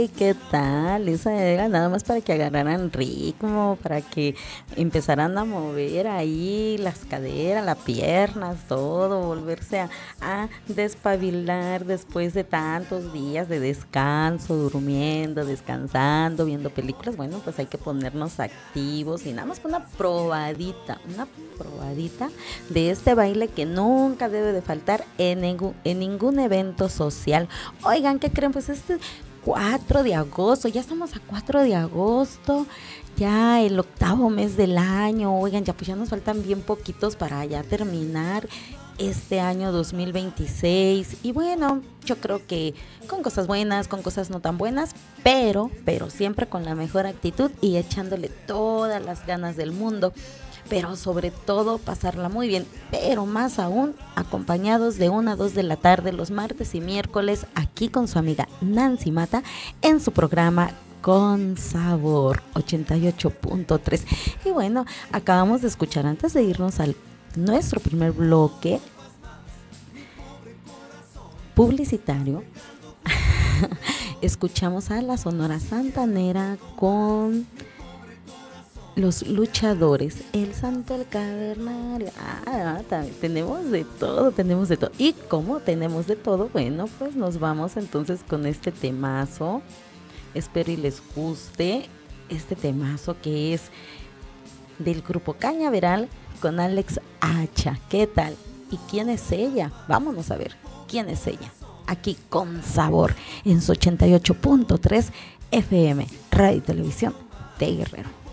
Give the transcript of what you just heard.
Uy, ¿qué tal? Esa era nada más para que agarraran ritmo, para que empezaran a mover ahí las caderas, las piernas, todo, volverse a despabilar después de tantos días de descanso, durmiendo, descansando, viendo películas. Bueno, pues hay que ponernos activos y nada más una probadita de este baile que nunca debe de faltar en ningún evento social. Oigan, ¿qué creen? Pues este 4 de agosto, ya estamos a 4 de agosto, ya el octavo mes del año. Oigan, ya pues ya nos faltan bien poquitos para ya terminar este año 2026. Y bueno, yo creo que con cosas buenas, con cosas no tan buenas, pero siempre con la mejor actitud y echándole todas las ganas del mundo, pero sobre todo pasarla muy bien, pero más aún acompañados de 1 a 2 de la tarde los martes y miércoles aquí con su amiga Nancy Mata en su programa Con Sabor 88.3. Y bueno, acabamos de escuchar antes de irnos al nuestro primer bloque publicitario. Escuchamos a la Sonora Santanera con Los Luchadores, El Santo, el Cavernario. Tenemos de todo, tenemos de todo. Y como tenemos de todo, bueno, pues nos vamos entonces con este temazo. Espero y les guste este temazo que es del grupo Cañaveral con Alex Hacha. ¿Qué tal? ¿Y quién es ella? Vámonos a ver quién es ella. Aquí con Sabor en su 88.3 FM, Radio y Televisión de Guerrero.